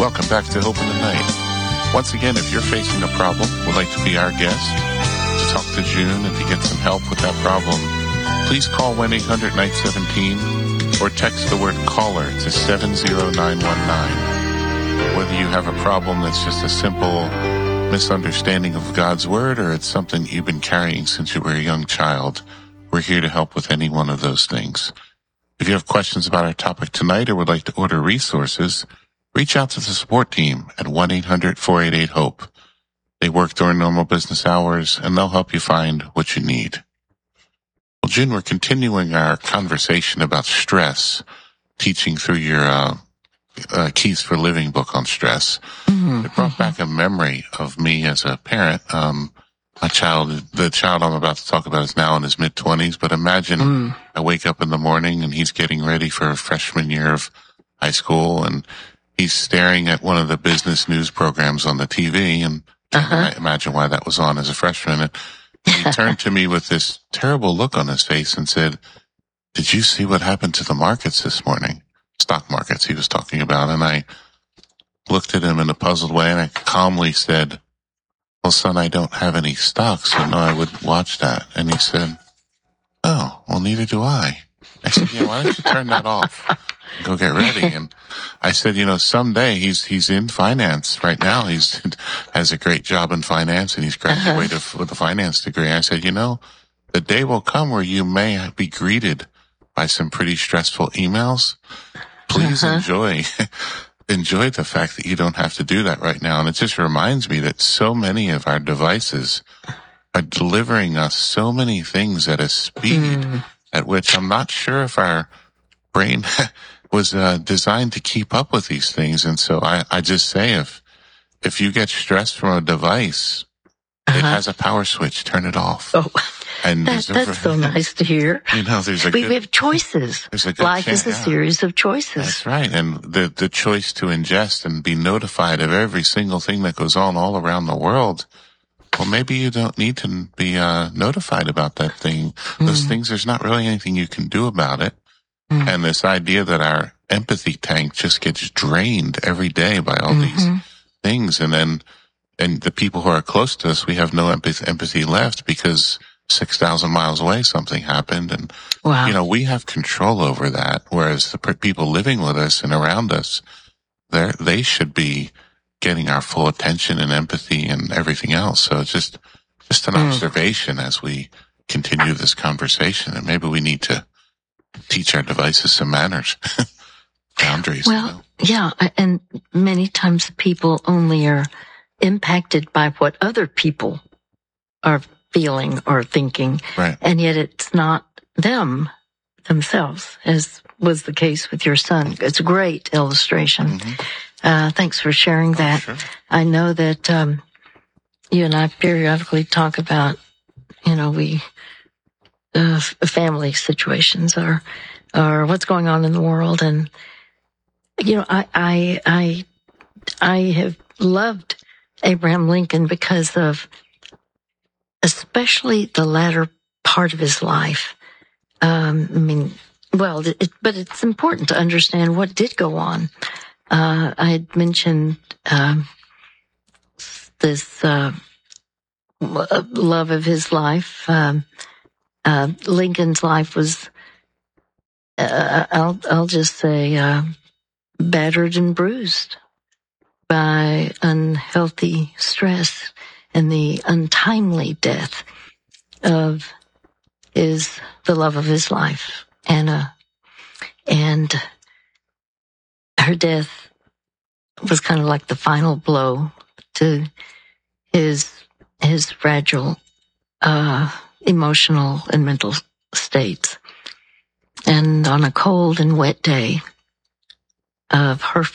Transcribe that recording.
Welcome back to Hope in the Night. Once again, if you're facing a problem, would like to be our guest, to talk to June and to get some help with that problem, please call 1-800-NIGHT-17 or text the word caller to 70919. Whether you have a problem that's just a simple misunderstanding of God's word or it's something you've been carrying since you were a young child, we're here to help with any one of those things. If you have questions about our topic tonight or would like to order resources, reach out to the support team at 1-800-488-HOPE. They work during normal business hours, and they'll help you find what you need. Well, June, we're continuing our conversation about stress, teaching through your Keys for Living book on stress. Mm-hmm. It brought back a memory of me as a parent. The child I'm about to talk about is now in his mid-20s, but imagine I wake up in the morning and he's getting ready for a freshman year of high school, and he's staring at one of the business news programs on the TV, and I imagine why that was on as a freshman. And he turned to me with this terrible look on his face and said, "Did you see what happened to the markets this morning?" Stock markets he was talking about. And I looked at him in a puzzled way, and I calmly said, "Well, son, I don't have any stocks, so no, I wouldn't watch that." And he said, "Oh, well, neither do I." I said, "Yeah, why don't you turn that off? Go get ready." And I said, someday he's in finance right now. He's has a great job in finance, and he's graduated with a finance degree. I said, the day will come where you may be greeted by some pretty stressful emails. Please enjoy the fact that you don't have to do that right now. And it just reminds me that so many of our devices are delivering us so many things at a speed at which I'm not sure if our brain was designed to keep up with these things. And so I just say, if you get stressed from a device, it has a power switch. Turn it off. Oh, and that's so nice to hear. We have choices. Life is a series of choices. That's right. And the choice to ingest and be notified of every single thing that goes on all around the world. Well, maybe you don't need to be notified about that thing. Those things, there's not really anything you can do about it. And this idea that our empathy tank just gets drained every day by all these things. And the people who are close to us, we have no empathy left because 6,000 miles away something happened. And, we have control over that. Whereas the people living with us and around us, they should be getting our full attention and empathy and everything else. So it's just an observation as we continue this conversation. And maybe we need to teach our devices some manners, boundaries. Well, yeah, and many times people only are impacted by what other people are feeling or thinking, right. And yet it's not themselves, as was the case with your son. It's a great illustration. Thanks for sharing that. Sure. I know that you and I periodically talk about, family situations or what's going on in the world. And, I have loved Abraham Lincoln because of especially the latter part of his life. But it's important to understand what did go on. I had mentioned this love of his life. Lincoln's life was, I'll just say, battered and bruised by unhealthy stress and the untimely death of the love of his life, Anna. And her death was kind of like the final blow to his fragile emotional and mental states. And on a cold and wet day of her